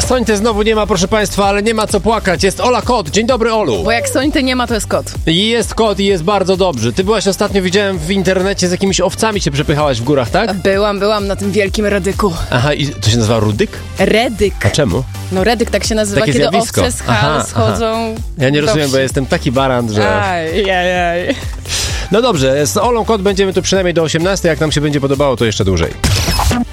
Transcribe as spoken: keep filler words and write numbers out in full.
Sońty znowu nie ma, proszę państwa, ale nie ma co płakać. Jest Ola Kot. Dzień dobry, Olu. Bo jak Sońty nie ma, to jest kot. I jest kot i jest bardzo dobrze. Ty byłaś ostatnio, widziałem w internecie, z jakimiś owcami się przepychałaś w górach, tak? Byłam, byłam na tym wielkim redyku. Aha, i to się nazywa rudyk? Redyk. A czemu? No redyk tak się nazywa, Takie kiedy zjawisko. owce z hal Aha, schodzą. Ja nie do rozumiem, wsi. bo jestem taki baran, że... Aj, aj, aj. No dobrze, z Olą Kot będziemy tu przynajmniej do osiemnastej. Jak nam się będzie podobało, to jeszcze dłużej.